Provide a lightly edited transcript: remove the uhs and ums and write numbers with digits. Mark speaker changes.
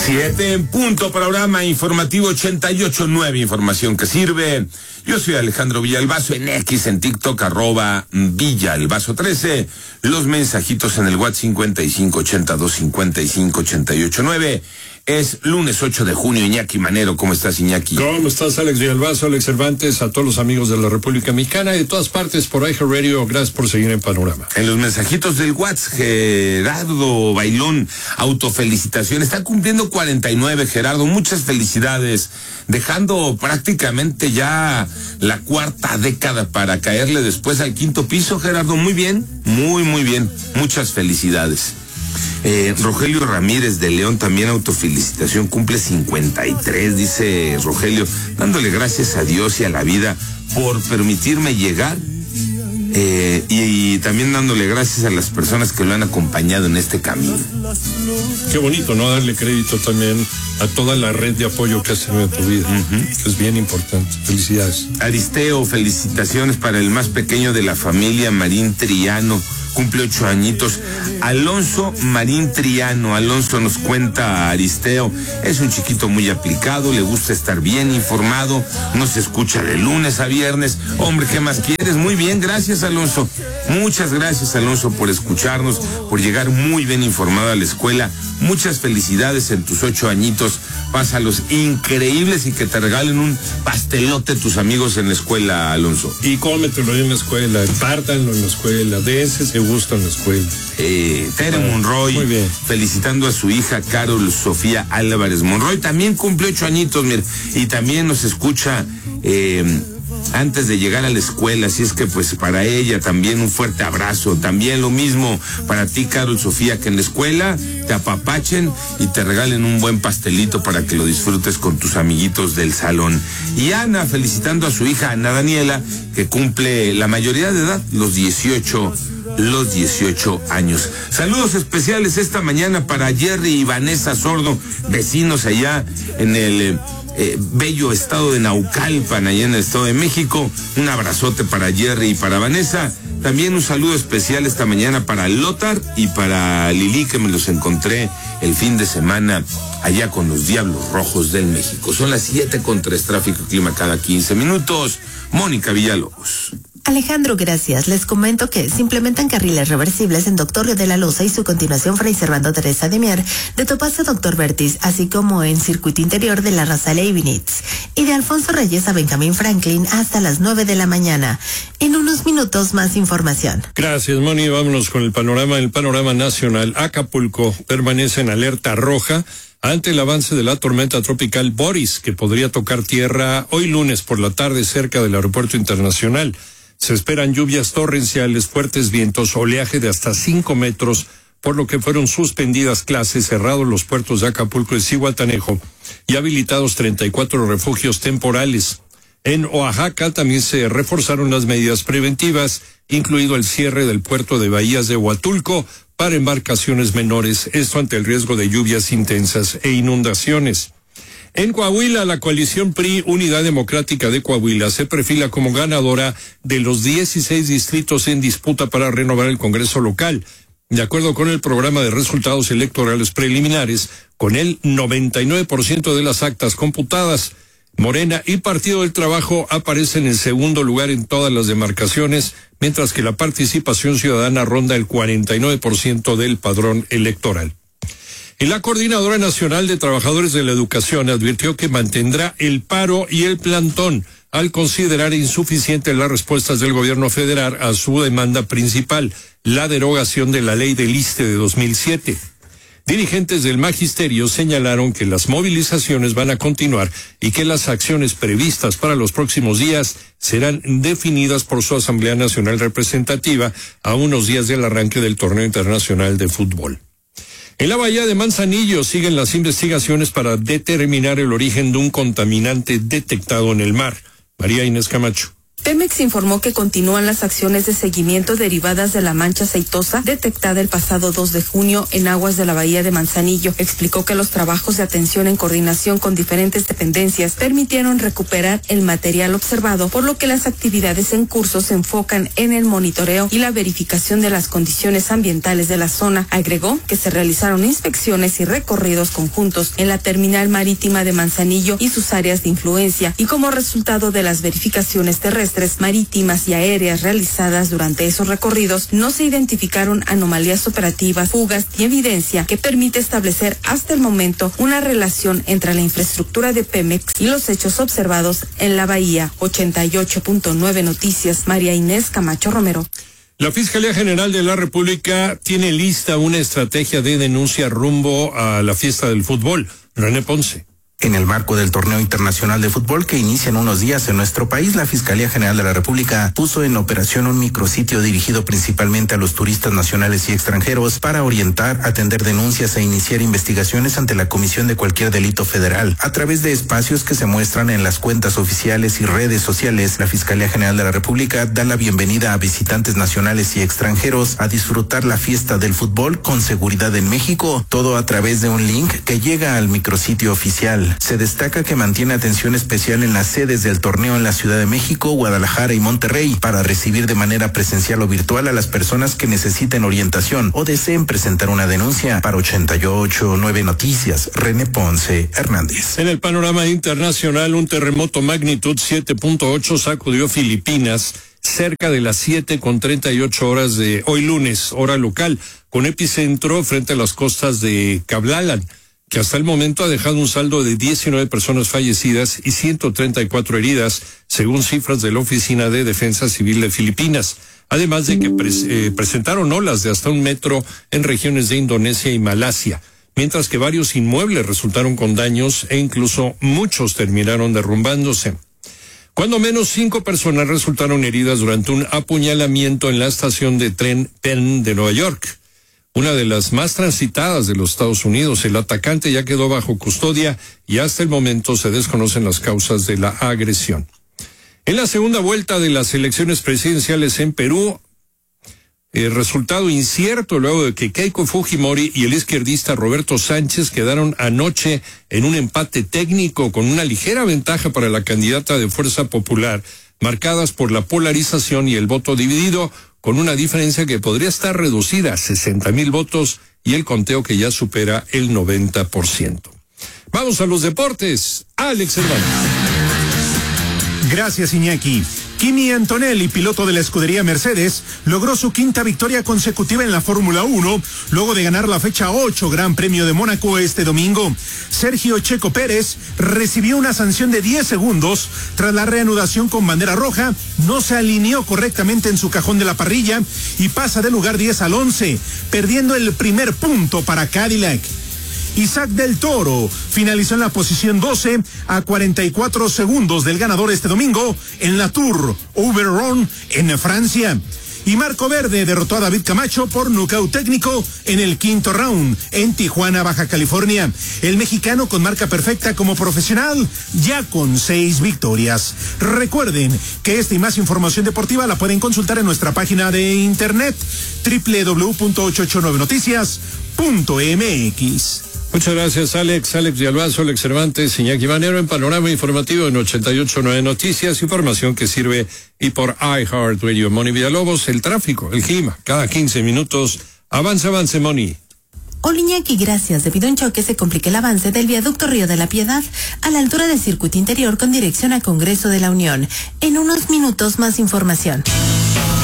Speaker 1: 7 en punto, programa informativo 88.9, información que sirve. Yo soy Alejandro Villalbazo, en X, en TikTok, @Villalbazo13. Los mensajitos en el WhatsApp 5582558889. Es lunes 8 de junio, Iñaki Manero. ¿Cómo estás, Iñaki?
Speaker 2: ¿Cómo estás, Alex Villalbazo, Alex Cervantes, a todos los amigos de la República Mexicana y de todas partes por iHeartRadio? Gracias por seguir en Panorama.
Speaker 1: En los mensajitos del WhatsApp, Gerardo Bailón, autofelicitación. Está cumpliendo 49, Gerardo. Muchas felicidades. Dejando prácticamente ya la cuarta década para caerle después al quinto piso, Gerardo. Muy bien, muy bien. Muchas felicidades. Rogelio Ramírez de León, también autofelicitación, cumple 53, dice Rogelio, dándole gracias a Dios y a la vida por permitirme llegar, y también dándole gracias a las personas que lo han acompañado en este camino.
Speaker 2: Qué bonito, ¿no? Darle crédito también a toda la red de apoyo que has tenido en tu vida. Es bien importante. Felicidades.
Speaker 1: Aristeo, felicitaciones para el más pequeño de la familia, Marín Triano. Cumple 8 añitos. Alonso Marín Triano. Alonso, nos cuenta Aristeo, es un chiquito muy aplicado, le gusta estar bien informado, nos escucha de lunes a viernes. Hombre, ¿qué más quieres? Muy bien, gracias, Alonso. Muchas gracias, Alonso, por escucharnos, por llegar muy bien informado a la escuela. Muchas felicidades en tus 8 añitos. Pásalos increíbles y que te regalen un pastelote tus amigos en la escuela, Alonso.
Speaker 2: Y cómetelo en la escuela, pártanlo en la escuela, dense ese gusto en la escuela.
Speaker 1: Tere Monroy,
Speaker 2: muy bien,
Speaker 1: felicitando a su hija Carol Sofía Álvarez Monroy, también cumple 8 añitos, mira, y también nos escucha antes de llegar a la escuela, así es que pues para ella también un fuerte abrazo. También lo mismo para ti, Carol Sofía, que en la escuela te apapachen y te regalen un buen pastelito para que lo disfrutes con tus amiguitos del salón. Y Ana, felicitando a su hija Ana Daniela, que cumple la mayoría de edad, los 18 años. Saludos especiales esta mañana para Jerry y Vanessa Sordo, vecinos allá en el bello estado de Naucalpan, allá en el Estado de México. Un abrazote para Jerry y para Vanessa. También un saludo especial esta mañana para Lothar y para Lili, que me los encontré el fin de semana allá con los Diablos Rojos del México. Son las 7:03, tráfico y clima cada 15 minutos. Mónica Villalobos.
Speaker 3: Alejandro, gracias. Les comento que se implementan carriles reversibles en Doctor Río de la Loza y su continuación Fray Servando Teresa de Mier, de Topacio Doctor Vertis, así como en circuito interior de la Raza Leibniz y de Alfonso Reyes a Benjamín Franklin hasta las 9 de la mañana. En unos minutos más información.
Speaker 2: Gracias, Moni. Vámonos con el panorama. El panorama nacional. Acapulco permanece en alerta roja ante el avance de la tormenta tropical Boris, que podría tocar tierra hoy lunes por la tarde cerca del aeropuerto internacional. Se esperan lluvias torrenciales, fuertes vientos, oleaje de hasta 5 metros, por lo que fueron suspendidas clases, cerrados los puertos de Acapulco y Zihuatanejo y habilitados 34 refugios temporales. En Oaxaca también se reforzaron las medidas preventivas, incluido el cierre del puerto de Bahías de Huatulco para embarcaciones menores, esto ante el riesgo de lluvias intensas e inundaciones. En Coahuila, la coalición PRI Unidad Democrática de Coahuila se perfila como ganadora de los 16 distritos en disputa para renovar el Congreso local. De acuerdo con el programa de resultados electorales preliminares, con el 99% de las actas computadas, Morena y Partido del Trabajo aparecen en segundo lugar en todas las demarcaciones, mientras que la participación ciudadana ronda el 49% del padrón electoral. Y la Coordinadora Nacional de Trabajadores de la Educación advirtió que mantendrá el paro y el plantón al considerar insuficientes las respuestas del gobierno federal a su demanda principal, la derogación de la ley del ISSSTE de 2007. Dirigentes del magisterio señalaron que las movilizaciones van a continuar y que las acciones previstas para los próximos días serán definidas por su Asamblea Nacional Representativa a unos días del arranque del torneo internacional de fútbol. En la bahía de Manzanillo siguen las investigaciones para determinar el origen de un contaminante detectado en el mar. María Inés Camacho.
Speaker 4: Pemex informó que continúan las acciones de seguimiento derivadas de la mancha aceitosa detectada el pasado 2 de junio en aguas de la bahía de Manzanillo. Explicó que los trabajos de atención en coordinación con diferentes dependencias permitieron recuperar el material observado, por lo que las actividades en curso se enfocan en el monitoreo y la verificación de las condiciones ambientales de la zona. Agregó que se realizaron inspecciones y recorridos conjuntos en la terminal marítima de Manzanillo y sus áreas de influencia, y como resultado de las verificaciones terrestres, marítimas y aéreas realizadas durante esos recorridos, no se identificaron anomalías operativas, fugas ni evidencia que permite establecer hasta el momento una relación entre la infraestructura de Pemex y los hechos observados en la bahía. 88.9 Noticias, María Inés Camacho Romero.
Speaker 2: La Fiscalía General de la República tiene lista una estrategia de denuncia rumbo a la fiesta del fútbol. René Ponce.
Speaker 5: En el marco del torneo internacional de fútbol que inicia en unos días en nuestro país, la Fiscalía General de la República puso en operación un micrositio dirigido principalmente a los turistas nacionales y extranjeros para orientar, atender denuncias e iniciar investigaciones ante la comisión de cualquier delito federal. A través de espacios que se muestran en las cuentas oficiales y redes sociales, la Fiscalía General de la República da la bienvenida a visitantes nacionales y extranjeros a disfrutar la fiesta del fútbol con seguridad en México, todo a través de un link que llega al micrositio oficial. Se destaca que mantiene atención especial en las sedes del torneo en la Ciudad de México, Guadalajara y Monterrey para recibir de manera presencial o virtual a las personas que necesiten orientación o deseen presentar una denuncia. Para 88.9 Noticias, René Ponce Hernández.
Speaker 2: En el panorama internacional, un terremoto magnitud 7.8 sacudió Filipinas cerca de las 7:38 de hoy lunes, hora local, con epicentro frente a las costas de Cablalan, que hasta el momento ha dejado un saldo de 19 personas fallecidas y 134 heridas, según cifras de la Oficina de Defensa Civil de Filipinas. Además de que presentaron olas de hasta 1 metro en regiones de Indonesia y Malasia, mientras que varios inmuebles resultaron con daños e incluso muchos terminaron derrumbándose. Cuando menos 5 personas resultaron heridas durante un apuñalamiento en la estación de tren Penn de Nueva York, una de las más transitadas de los Estados Unidos. El atacante ya quedó bajo custodia y hasta el momento se desconocen las causas de la agresión. En la segunda vuelta de las elecciones presidenciales en Perú, el resultado incierto luego de que Keiko Fujimori y el izquierdista Roberto Sánchez quedaron anoche en un empate técnico con una ligera ventaja para la candidata de Fuerza Popular, marcadas por la polarización y el voto dividido, con una diferencia que podría estar reducida a 60,000 votos y el conteo que ya supera el 90%. Vamos a los deportes. Alex Hernández.
Speaker 6: Gracias, Iñaki. Kimi Antonelli, piloto de la escudería Mercedes, logró su 5ª victoria consecutiva en la Fórmula 1, luego de ganar la fecha 8 Gran Premio de Mónaco este domingo. Sergio Checo Pérez recibió una sanción de 10 segundos tras la reanudación con bandera roja, no se alineó correctamente en su cajón de la parrilla y pasa del lugar 10 al 11, perdiendo el primer punto para Cadillac. Isaac del Toro finalizó en la posición 12 a 44 segundos del ganador este domingo en la Tour Oberon en Francia. Y Marco Verde derrotó a David Camacho por nocaut técnico en el 5º round en Tijuana, Baja California. El mexicano con marca perfecta como profesional, ya con 6 victorias. Recuerden que esta y más información deportiva la pueden consultar en nuestra página de internet www.889noticias.mx.
Speaker 2: Muchas gracias, Alex. Alex Villalbazo, Alex Cervantes, Iñaki Manero en Panorama Informativo en 88.9 Noticias, información que sirve y por iHeartRadio. Moni Villalobos, el tráfico, el clima, cada 15 minutos. Avance, Moni.
Speaker 3: Hola, Iñaki, gracias. Debido a un choque se complica el avance del viaducto Río de la Piedad a la altura del circuito interior con dirección a Congreso de la Unión. En unos minutos más información.